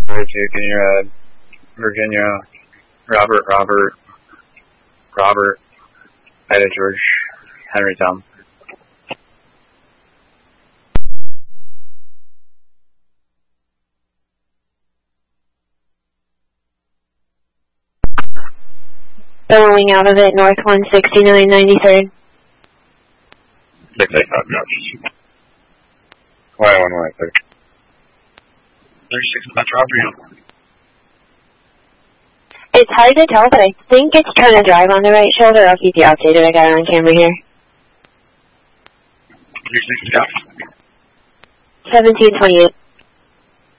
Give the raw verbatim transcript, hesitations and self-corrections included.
Virginia, Virginia, Robert, Robert, Robert, Ida George, Henry Tom. Billowing out of it, north one sixty-nine ninety-third. six eight five, Josh. Y one one six. thirty-six Metro Avenue. It's hard to tell, but I think it's trying to drive on the right shoulder. I'll keep you updated. I got it on camera here. thirty-six Scout. seventeen twenty-eight.